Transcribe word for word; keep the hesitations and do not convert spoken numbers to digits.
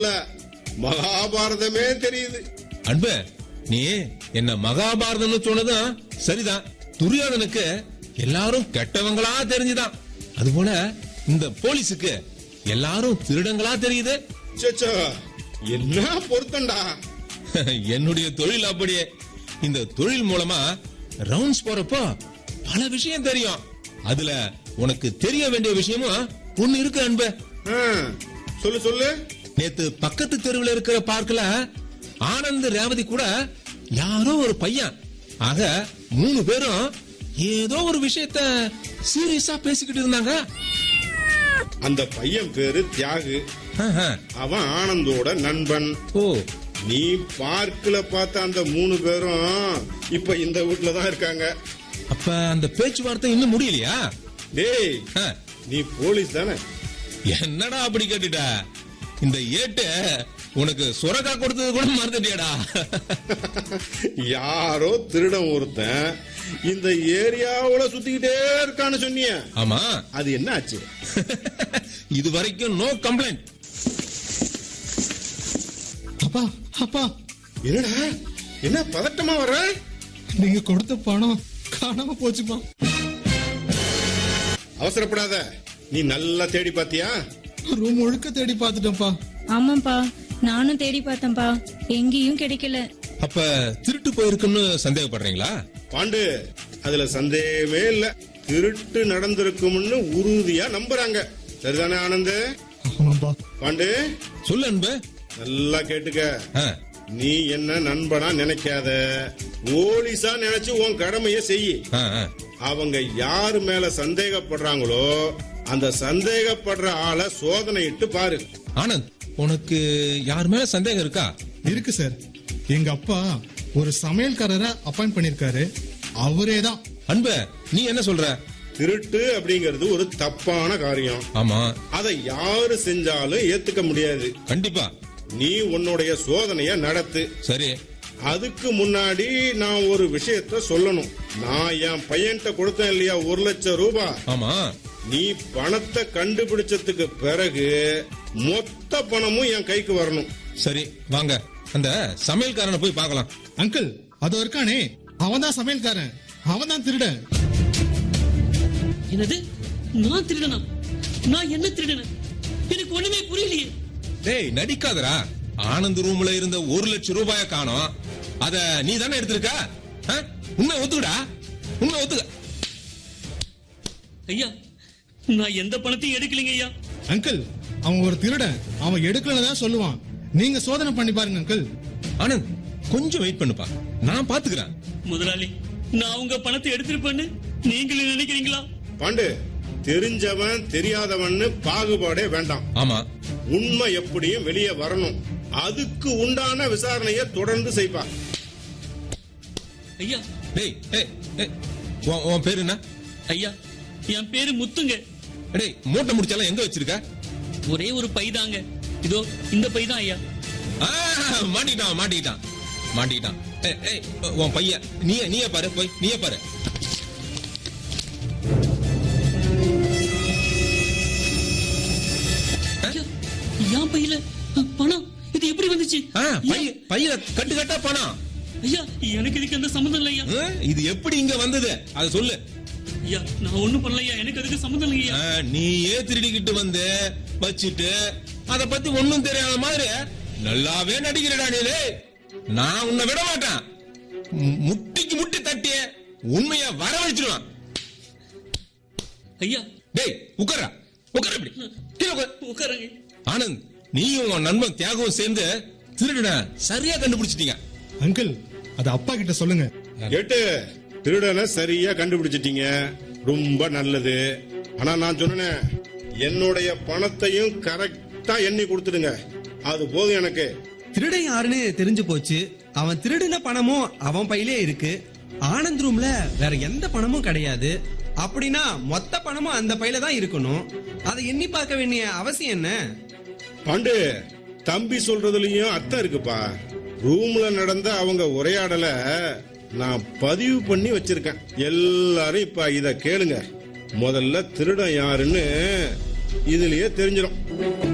மகாபாரதமே தெரியுது. அன்பு, நீ என்ன மகாபாரதம்னு சொன்னதும் சரிதான். துரியோதனுக்கு எல்லாரும் கெட்டவங்களா தெரிஞ்சுதான். அதுபோல இந்த போலீஸுக்கு எல்லாரும் திருடங்களா தெரியுது. என்ன பொருத்தண்டா. என்னுடைய தொழில் அப்படியே. இந்த தொழில் மூலமா ரவுண்ட்ஸ் போறப்போ பல விஷயம் தெரியும். அதுல உனக்கு தெரிய வேண்டிய விஷயமும் ஒண்ணு இருக்கு அன்பு. சொல்லு சொல்லு. நேத்து பக்கத்து தெருவில் இருக்கிற பார்க்கல ஆனந்த் ரேவதி கூட யாரோ ஒரு பையன், ஆக மூணு பேரும் ஏதோ ஒரு விஷயத்த சீரியஸா பேசிக்கிட்டு இருந்தாங்க. அந்த பையன் பேரு தியாகு. அவன் ஆனந்தோட நண்பன். ஓ, நீ பார்க்கல பார்த்த அந்த மூணு பேரும் இப்ப இந்த வீட்டுல தான் இருக்காங்க. அப்ப அந்த பேச்சுவார்த்தை இன்னும் முடியலையா? டேய், நீ போலீஸ் தானே? என்னடா அப்படி கேட்டுட்ட? இந்த ஏட்டு உனக்கு சுரக்கா கொடுத்தது கூட மறந்துட்டியாடா? யாரோ திருடன் ஒருத்தன் இந்த ஏரியாவுல சுத்திக்கிட்டே இருக்கான்னு சொன்னிய. ஆமா, அது என்ன ஆச்சு? இது வரைக்கும் நோ கம்ப்ளைண்ட். அப்பா அப்பா, என்னடா என்ன பதட்டமா வர? நீங்க கொடுத்த பணம் காணாம போச்சுப்பா. அவசரப்படாத. நீ நல்லா தேடி பாத்தியா? ரூம் முழுக்க தேடி பாத்துட்டேன்ப்பா. ஆமாப்பா, நானும் தேடி பார்த்தேன்ப்பா, எங்கேயும் கிடைக்கல. அப்ப திருட்டு போயிருக்குன்னு சந்தேகப்படுறீங்களா? பாண்டு, அதுல சந்தேகமே இல்ல. திருட்டு நடந்திருக்கும்னு உறுதியா நம்புறாங்க. சரிதானே ஆனந்த்? ஆமாப்பா. பாண்டு, சொல்லு அன்பு. நல்லா கேட்டுக்க. நீ என்ன நண்பனா நினைக்காத, போலீஸா நினைச்சு உன் கடமைய செய். அவங்க யாரு மேல சந்தேகப்படுறாங்களோ அந்த சந்தேகப்படுற ஆளை சோதனையிட்டு பாரு. ஆனந்த், உனக்கு யார் மேல சந்தேகம் இருக்கா? இருக்கு சார். எங்க அப்பா ஒரு சமையல்காரரை அப்பாயிண்ட் பண்ணிருக்காரு, அவரேதான். அன்பு, நீ என்ன சொல்ற? திருட்டு அப்படிங்கிறது ஒரு தப்பான காரியம். ஆமா, அதை யாரு செஞ்சாலும் ஏத்துக்க முடியாது. கண்டிப்பா. நீ உன்னுடைய சோதனைய நடத்து. சரி. அதுக்கு முன்னாடி நான் ஒரு விஷயத்த சொல்லணும். நான் என் பையன்கிட்ட கொடுத்தேன் இல்லையா ஒரு லட்சம் ரூபாய். ஆமா. நீ பணத்தை கண்டுபிடிச்சதுக்கு பிறகு மொத்த பணமும் என் கைக்கு வரணும். சரி, வாங்க அந்த சமையல்காரனை போய் பார்க்கலாம். அங்கிள், அது இருக்கானே, அவன் தான் சமையல்காரன், அவன் தான் திருடன். என்னது? நான் திருடனா? நான் என்ன திருடன? எனக்கு ஒண்ணுமே புரியலையே. டேய், நடிக்காதரா. ஆனந்த் ரூம்ல இருந்த ஒரு லட்சம் ரூபாய காணோம். அத நீ தானே எடுத்திருக்க? உண்மை ஒத்துக்கடா, உண்மை ஒத்துக்க. ஐயா, நான் எந்த பணத்தையும் எடுக்கலைங்க ஐயா. அங்கிள், அவன் ஒரு திருடன், அவன் எடுக்கலதான் சொல்லுவான். நீங்க சோதனை பண்ணி பாருங்க அங்கிள். ஆனந்த், கொஞ்சம் வெயிட் பண்ணுப்பா, நான் பாத்துக்கிறேன். முதலாளி, நான் உங்க பணத்தை எடுத்திருப்பேன்னு நீங்களும் நினைக்கிறீங்களா? பாண்டு, தெரிஞ்சவன் தெரியாதவன்னு பாகுபாடே வேண்டாம். ஆமா, உண்மை எப்படியும் வெளியே வரணும். அதுக்கு உண்டான விசாரணையை தொடர்ந்து செய்ப்பா. ஐயா. டேய், உன் பேரு என்ன? ஐயா, என் பேரு முத்துங்க. டேய், மூட்டை முடிச்சாலும் எங்க வச்சிருக்க? ஒரே ஒரு பை தாங்க, இதோ இந்த பை தான் ஐயா. மாட்டிட்டான் மாட்டிட்டான் மாட்டிட்டான். உன் பையன் நீயே நீயே பாரு, போய் நீயே பாரு. என் பையில பணம் இது எப்படி வந்துச்சு? பையில கட்டு கட்டா பணம். ஐயா, எனக்கு இதுக்கு எந்த சம்மந்தம் இல்லையா. இது எப்படி இங்க வந்தது அத சொல்லு. ஐயா, நான் ஒண்ணும் பண்ணலையா, எனக்கு அதுக்கு சம்மந்தம் இல்லையா. நீயே திருடிக்கிட்டு வந்து வச்சுட்டு அத பத்தி ஒண்ணும் தெரியாத மாதிரி நல்லாவே நடிக்கிறடா நீ. நான் உன்னை விட மாட்டேன். முட்டிக்கு முட்டி தட்டிய உண்மையா வர வச்சிருவான். ஐயா. டேய், உட்கார உட்கார இப்படி கீழே உட்காருங்க. ஆனந்த், நீயும் உன் நண்பன் தியாகவும் சேர்ந்து திருடன சரியா கண்டுபிடிச்சிட்டீங்க. அங்கிள், அது அப்பா கிட்ட சொல்லுங்க. கேட்டு, திருடனை சரியா கண்டுபிடிச்சிட்டீங்க, ரொம்ப நல்லது. ஆனா நான் சொன்னேன், என்னுடைய பணத்தையும் கரெக்டா எண்ணி கொடுத்துடுங்க, அது போதும் எனக்கு. திருடன் யாருன்னு தெரிஞ்சு போச்சு. அவன் திருடின பணமும் அவன் பையிலே இருக்கு. ஆனந்த் ரூம்ல வேற எந்த பணமும் கிடையாது. அப்படின்னா மொத்த பணமும் அந்த பையில தான் இருக்கணும். அதை எண்ணி பார்க்க வேண்டிய அவசியம் என்ன? பாண்டு, தம்பி சொல்றதுலயும் அர்த்தம் இருக்குப்பா. ரூம்ல நடந்த அவங்க உரையாடல நான் பதிவு பண்ணி வச்சிருக்கேன். எல்லாரும் இப்ப இத கேளுங்க. முதல்ல திருடன் யாருன்னு இதுலயே தெரிஞ்சிடும்.